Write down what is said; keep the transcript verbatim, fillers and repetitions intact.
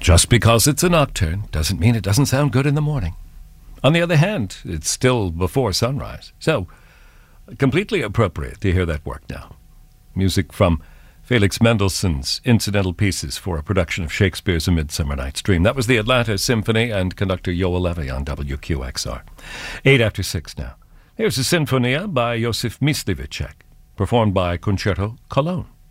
Just because it's a nocturne doesn't mean it doesn't sound good in the morning. On the other hand, it's still before sunrise, so completely appropriate to hear that work now. Music from Felix Mendelssohn's incidental pieces for a production of Shakespeare's A Midsummer Night's Dream. That was the Atlanta Symphony and conductor Yoel Levy on W Q X R. Eight after six now. Here's a Sinfonia by Josef Myslivicek, performed by Concerto Cologne.